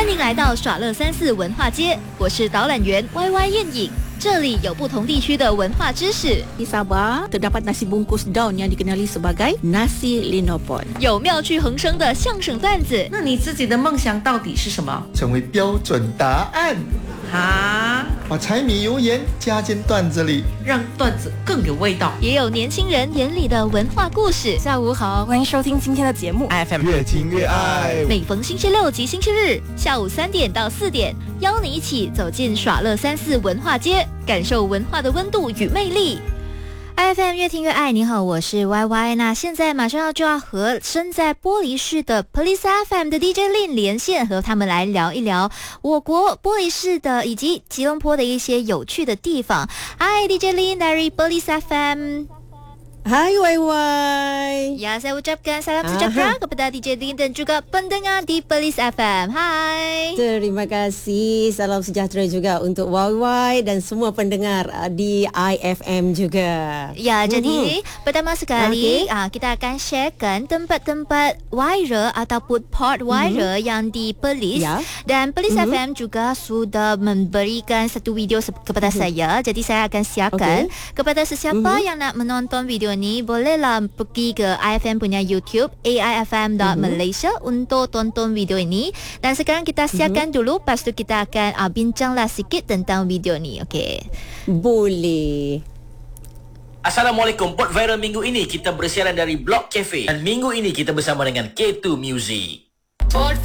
欢迎来到耍乐34文化街，我是导览员 YY 燕影。这里有不同地区的文化知识。 Di Sabah terdapat nasi bungkus daun yang dikenali sebagai nasi linopon。 有妙趣横生的相声段子。 那你自己的梦想到底是什么？ 成为标准答案。把柴米油盐加进段子里， 让段子更有味道。 也有年轻人眼里的文化故事。 下午好，欢迎收听今天的节目 FM 越听越爱。 每逢星期六及星期日下午3点到4点，邀你一起走进耍乐34文化街，感受文化的温度与魅力。FM 越听越爱，你好，我是 YY。那现在马上就要和身在玻璃市的 Police FM 的 DJ Lin 连线，和他们来聊一聊我国玻璃市的以及吉隆坡的一些有趣的地方。Hi DJ Lin dari Police FM。Hai YY. Ya, saya ucapkan salam sejahtera kepada DJ Lin dan juga pendengar di Police FM. Hai. Terima kasih. Salam sejahtera juga untuk YY dan semua pendengar di IFM juga. Ya, jadi pertama sekali kita akan sharekan tempat-tempat viral ataupun part viral yang di Police. Dan Police FM juga sudah memberikan satu video kepada saya. Jadi saya akan siapkan kepada sesiapa yang nak menonton video ni, bolehlah pergi ke IFM punya YouTube aifm.malaysia untuk tonton video ini. Dan sekarang kita siapkan dulu, lepas tu kita akan bincanglah sikit tentang video ni. Okey. Boleh. Assalamualaikum. Pot viral minggu ini kita bersiaran dari Block Cafe dan minggu ini kita bersama dengan K2 Music. Pot